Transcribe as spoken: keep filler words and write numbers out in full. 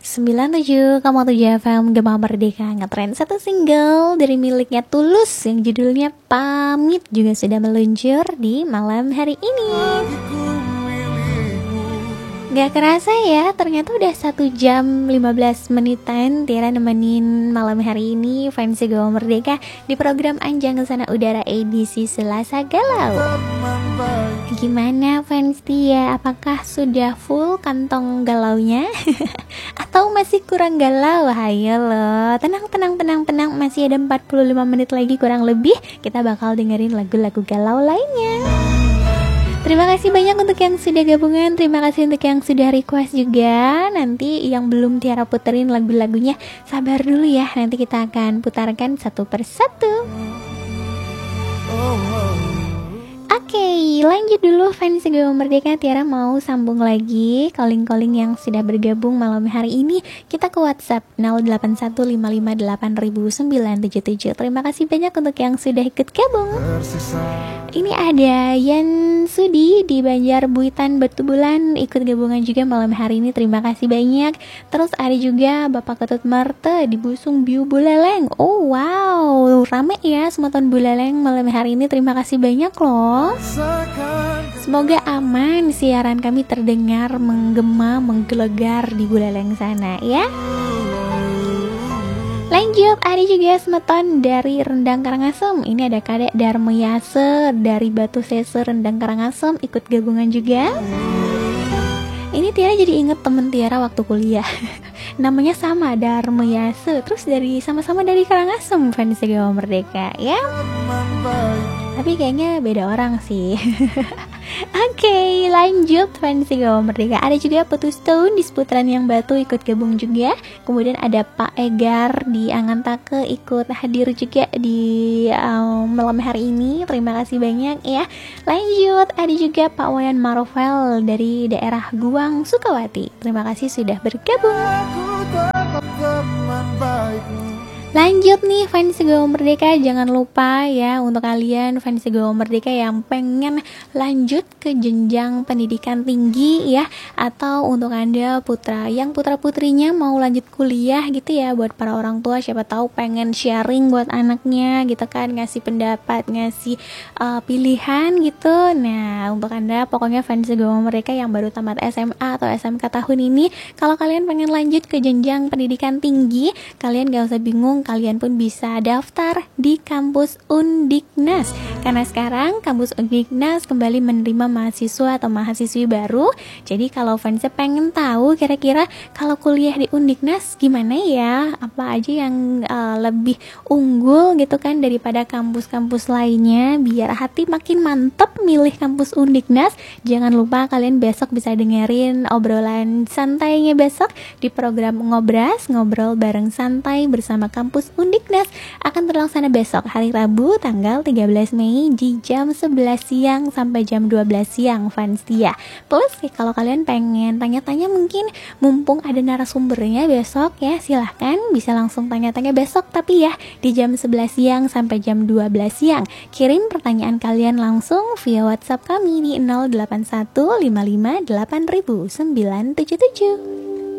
sembilan puluh tujuh koma tujuh F M Gema Merdeka ngetren satu single dari miliknya Tulus yang judulnya Pamit juga sudah meluncur di malam hari ini. Gak kerasa ya, ternyata udah satu jam lima belas menitan Tiara nemenin malam hari ini fans Gema Merdeka di program Anjang Kesana Udara edisi Selasa Galau. Gimana fans Tia, apakah sudah full kantong galaunya? Atau masih kurang galau? Hayo loh, tenang tenang tenang tenang, masih ada empat puluh lima menit lagi kurang lebih. Kita bakal dengerin lagu-lagu galau lainnya. Terima kasih banyak untuk yang sudah gabungan. Terima kasih untuk yang sudah request juga. Nanti yang belum Tiara puterin lagu-lagunya, sabar dulu ya, nanti kita akan putarkan satu persatu. Oke, okay, lanjut dulu fans Gema Merdeka. Tiara mau sambung lagi calling-calling yang sudah bergabung malam hari ini. Kita ke WhatsApp nol delapan satu lima lima delapan sembilan tujuh tujuh. Terima kasih banyak untuk yang sudah ikut gabung. Ini ada Yan Sudi di Banjar Buitan Batu Bulan ikut gabungan juga malam hari ini. Terima kasih banyak. Terus ada juga Bapak Ketut Marte di Busung Biu Buleleng. Oh wow, rame ya Semeton Buleleng malam hari ini. Terima kasih banyak loh. Semoga aman siaran kami terdengar menggema menggelegar di Buleleng sana ya. Lanjut, ada juga Semeton dari Rendang Karangasem. Ini ada Kadek Darmayase dari Batu Sese Rendang Karangasem ikut gabungan juga. Ini Tiara jadi inget temen Tiara waktu kuliah. Namanya sama, Darmayase. Terus dari sama-sama dari Karangasem fans Gema Merdeka ya. Tapi kayaknya beda orang sih. Oke, okay, lanjut fans Gema Merdeka. Ada juga Putus Stone di seputaran yang Batu ikut gabung juga. Kemudian ada Pak Egar di Angantake ikut hadir juga di um, malam hari ini. Terima kasih banyak ya. Lanjut, ada juga Pak Wayan Marvel dari daerah Guang Sukawati. Terima kasih sudah bergabung. Lanjut nih fans Gema Merdeka, jangan lupa ya untuk kalian fans Gema Merdeka yang pengen lanjut ke jenjang pendidikan tinggi ya, atau untuk Anda putra yang putra putrinya mau lanjut kuliah gitu ya, buat para orang tua siapa tahu pengen sharing buat anaknya gitu kan, ngasih pendapat, ngasih uh, pilihan gitu. Nah untuk Anda pokoknya fans Gema Merdeka yang baru tamat S M A atau S M K tahun ini, kalau kalian pengen lanjut ke jenjang pendidikan tinggi, kalian gak usah bingung, kalian pun bisa daftar di kampus Undiknas. Karena sekarang kampus Undiknas kembali menerima mahasiswa atau mahasiswi baru. Jadi kalau fansnya pengen tahu kira-kira kalau kuliah di Undiknas gimana ya, apa aja yang uh, lebih unggul gitu kan daripada kampus-kampus lainnya, biar hati makin mantep milih kampus Undiknas, jangan lupa kalian besok bisa dengerin obrolan santainya besok di program Ngobras, ngobrol bareng santai bersama kampus Undiknas, akan terlaksana besok hari Rabu tanggal tiga belas Mei di jam sebelas siang sampai jam dua belas siang fans Tia. Plus kalau kalian pengen tanya-tanya mungkin mumpung ada narasumbernya besok ya, silahkan bisa langsung tanya-tanya besok, tapi ya di jam sebelas siang sampai jam dua belas siang. Kirim pertanyaan kalian langsung via WhatsApp kami di nol delapan satu lima lima delapan sembilan tujuh tujuh.